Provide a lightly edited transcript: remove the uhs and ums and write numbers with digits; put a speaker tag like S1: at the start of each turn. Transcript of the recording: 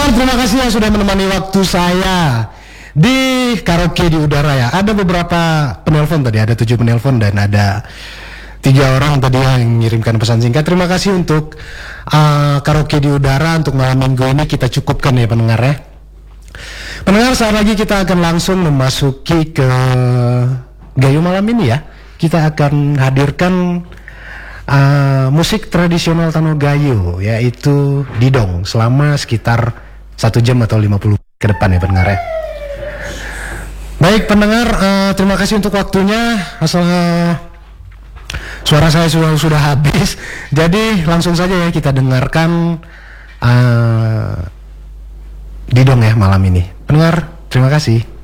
S1: Pendengar, terima kasih yang sudah menemani waktu saya di karaoke di udara ya. Ada beberapa penelpon tadi, ada 7 penelpon dan ada 3 orang tadi yang mengirimkan pesan singkat. Terima kasih untuk karaoke di udara untuk malam minggu ini kita cukupkan ya pendengar ya. Pendengar, saat lagi kita akan langsung memasuki ke Gayo malam ini ya. Kita akan hadirkan musik tradisional Tano Gayo, yaitu didong selama sekitar 1 jam atau 50 ke depan ya pendengar ya. Baik pendengar, terima kasih untuk waktunya. Asal suara saya sudah habis, jadi langsung saja ya kita dengarkan didong ya malam ini. Pendengar, terima kasih.